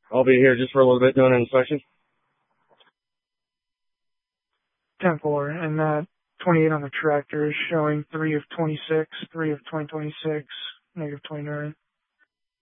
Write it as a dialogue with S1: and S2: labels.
S1: I'll be here just for a little bit doing an inspection.
S2: 10-4, and that 28 on the tractor is showing 3 of 26, 3 of 2026, negative 29.